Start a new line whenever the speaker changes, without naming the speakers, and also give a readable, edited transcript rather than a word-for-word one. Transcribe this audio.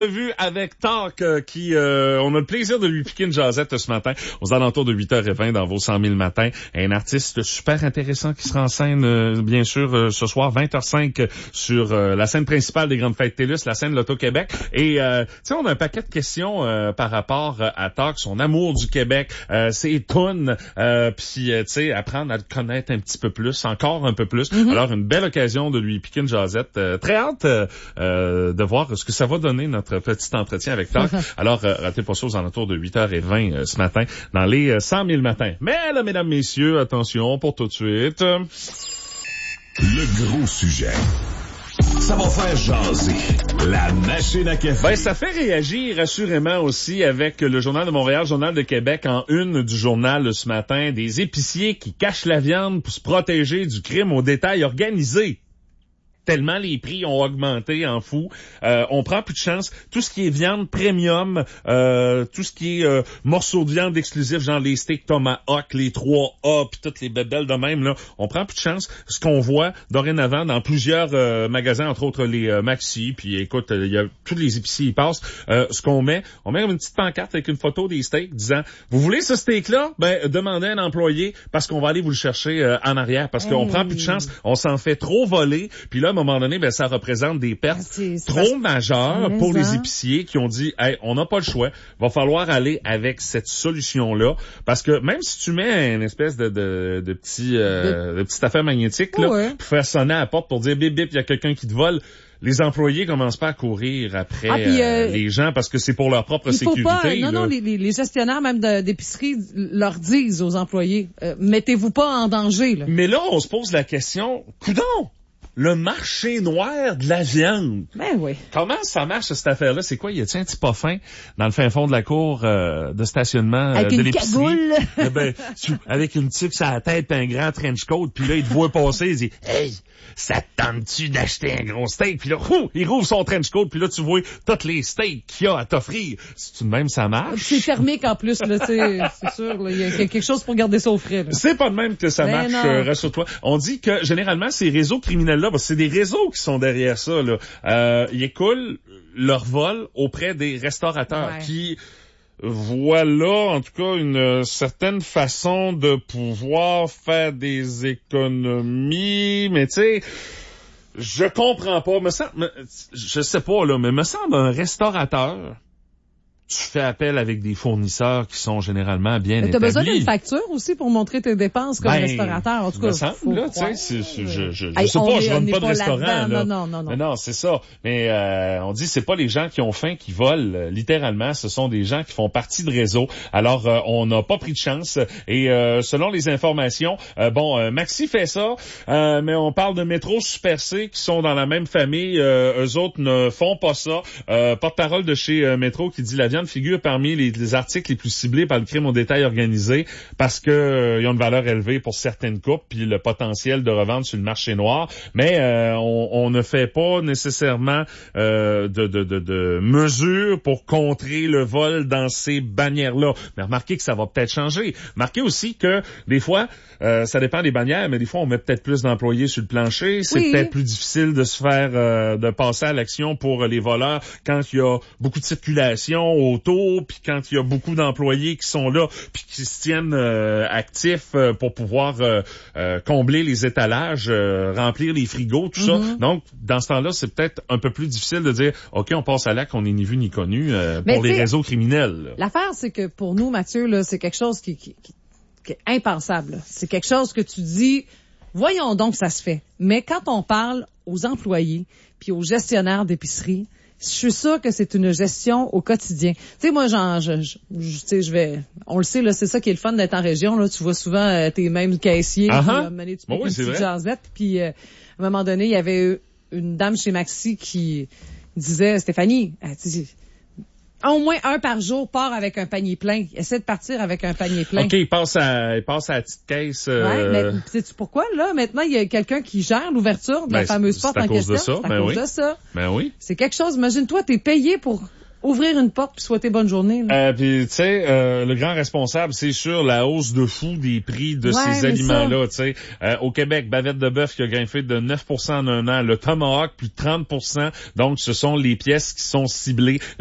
Vu avec Talk qui on a le plaisir de lui piquer une jasette ce matin aux alentours de 8h20 dans vos 100 000 matins. Un artiste super intéressant qui sera en scène bien sûr ce soir 20h05 sur la scène principale des Grandes Fêtes TELUS, la scène Loto-Québec. Et tu sais, on a un paquet de questions par rapport à Talk, son amour du Québec, ses tunes, puis tu sais, apprendre à le connaître un petit peu plus, encore un peu plus. Mm-hmm. Alors une belle occasion de lui piquer une jasette. Très hâte de voir ce que ça va donner notre petit entretien avec Talk. Alors, ratez pas ça aux alentours de 8h20 ce matin dans les 100 000 matins. Mais là, mesdames, messieurs, attention pour tout de suite.
Le gros sujet. Ça va faire jaser. La machine à café.
Ben, ça fait réagir assurément aussi avec le Journal de Montréal, Journal de Québec en une du journal ce matin. Des épiciers qui cachent la viande pour se protéger du crime au détail organisé. Tellement les prix ont augmenté en fou. On prend plus de chance. Tout ce qui est viande premium, tout ce qui est morceaux de viande exclusifs, genre les steaks Tomahawk, les 3A, puis toutes les bébelles de même, là, on prend plus de chance. Ce qu'on voit dorénavant dans plusieurs magasins, entre autres les Maxi, puis écoute, il y a tous les épiciers y passent. Ce qu'on met, on met une petite pancarte avec une photo des steaks disant « Vous voulez ce steak-là? Ben, demandez à un employé parce qu'on va aller vous le chercher en arrière. Parce qu'on prend plus de chance. On s'en fait trop voler. Puis là, à un moment donné, ben, ça représente des pertes trop majeures pour les épiciers qui ont dit, hey, on n'a pas le choix. Va falloir aller avec cette solution-là. Parce que même si tu mets une espèce de petite affaire magnétique, là, pour faire sonner à la porte pour dire, bip, bip, il y a quelqu'un qui te vole, les employés commencent pas à courir après les gens parce que c'est pour leur propre sécurité.
Non, les gestionnaires même d'épicerie leur disent aux employés, mettez-vous pas en danger. Là.
Mais là, on se pose la question, coudonc! Le marché noir de la viande.
Ben oui.
Comment ça marche, cette affaire-là? C'est quoi? Y a-t-il un petit pas fin dans le fin fond de la cour de stationnement
avec
de l'épicerie?
Cagoule.
Eh ben, avec une tuque sur la tête et un grand trench coat, puis là, il te voit passer, il dit « Hey, ça te tente-tu d'acheter un gros steak? » Puis là, il rouvre son trench coat, puis là, tu vois tous les steaks qu'il y a à t'offrir. C'est-tu de même ça marche?
C'est thermique en plus, là, c'est sûr. Il y a quelque chose pour garder ça au frais. Là.
C'est pas de même que ça marche, rassure-toi. On dit que, généralement, ces réseaux criminels-là, c'est des réseaux qui sont derrière ça, là. Ils écoulent leur vol auprès des restaurateurs qui voient là, en tout cas, une certaine façon de pouvoir faire des économies, mais tu sais, je comprends pas. Je sais pas, là, mais me semble un restaurateur, tu fais appel avec des fournisseurs qui sont généralement bien établis.
T'as besoin d'une facture aussi pour montrer tes dépenses comme restaurateur. En tout cas,
me semble, là, tu sais, je sais pas, je run pas de restaurant, là. Non, c'est ça. Mais, on dit, c'est pas les gens qui ont faim qui volent, littéralement. Ce sont des gens qui font partie de réseau. Alors, on n'a pas pris de chance. Et, selon les informations, Maxi fait ça, mais on parle de Métro Super C qui sont dans la même famille. Eux autres ne font pas ça. Porte-parole de chez Métro qui dit la viande figure parmi les articles les plus ciblés par le crime au détail organisé parce que ils ont une valeur élevée pour certaines coupes puis le potentiel de revente sur le marché noir. Mais on ne fait pas nécessairement de mesures pour contrer le vol dans ces bannières-là. Mais remarquez que ça va peut-être changer. Remarquez aussi que des fois, ça dépend des bannières, mais des fois on met peut-être plus d'employés sur le plancher. C'est peut-être plus difficile de se faire de passer à l'action pour les voleurs quand il y a beaucoup de circulation autour, puis quand il y a beaucoup d'employés qui sont là, puis qui se tiennent actifs pour pouvoir combler les étalages, remplir les frigos, tout ça. Donc, dans ce temps-là, c'est peut-être un peu plus difficile de dire, OK, on passe à l'acte, on est ni vu ni connu pour les réseaux criminels. Là.
L'affaire, c'est que pour nous, Mathieu, là, c'est quelque chose qui est impensable. C'est quelque chose que tu dis, voyons donc, ça se fait. Mais quand on parle aux employés puis aux gestionnaires d'épicerie, je suis sûre que c'est une gestion au quotidien. Tu sais, moi, on le sait, là, c'est ça qui est le fun d'être en région, là. Tu vois souvent tes mêmes caissiers, tu peux une petite jasette, puis à un moment donné, il y avait une dame chez Maxi qui disait, Stéphanie, au moins un par jour part avec un panier plein. Essaie de partir avec un panier plein.
OK, il passe à la petite caisse.
Ouais, mais sais-tu pourquoi, là? Maintenant, il y a quelqu'un qui gère l'ouverture de la fameuse porte en question.
C'est à cause de ça.
C'est à cause de ça.
Ben oui.
C'est quelque chose. Imagine-toi, t'es payé pour ouvrir une porte puis souhaiter bonne journée.
Puis tu sais, le grand responsable, c'est sûr la hausse de fou des prix de ces aliments-là. Tu sais, au Québec, bavette de bœuf qui a grimpé de 9% en un an, le tomahawk plus de 30%. Donc, ce sont les pièces qui sont ciblées.